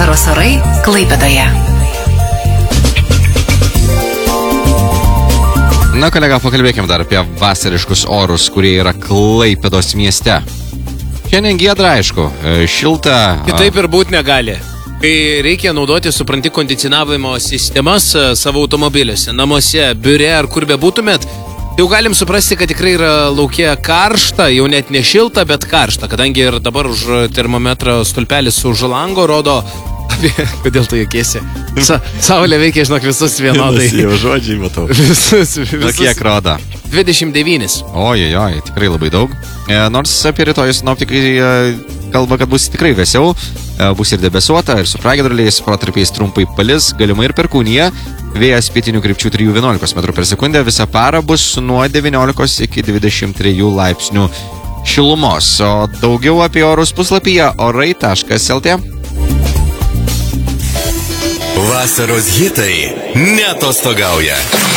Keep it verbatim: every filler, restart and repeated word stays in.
Vasaros orai Klaipėdoje. Na, kolega, pakalbėkime dar apie vasariškus orus, kurie yra Klaipėdos mieste. Šiandien giedra, aišku, šilta. Kitaip ir būt negali. Kai reikia naudoti, supranti, kondicionavimo sistemas savo automobiliuose, namuose, biure ar kur be būtumėt, jau galim suprasti, kad tikrai yra laukia karšta, jau net ne šilta, bet karšta, kadangi ir dabar už termometro stulpelis už lango rodo apie... Kodėl tu juokiesi? Sa Saulė veikia, žinok, visus vienodai. Jau žodžiai matau. Visus, visus. Na, kiek rodo? dvidešimt devynis. Ojoj, oj, tikrai labai daug. E, nors apie rytoj sinoptikai e, kalba, kad bus tikrai vėsiau, e, bus ir debesuota, ir su pragiedruliais, protarpiais trumpai palis, galimai ir perkūnija. Vėjas pietinių krypčių trijų vienuolikos metrų per sekundę, visą parą bus nuo devyniolikos iki dvidešimt trijų laipsnių šilumos. O daugiau apie orus puslapyje orai taškas lt. Vasaros hitai neatostogauja.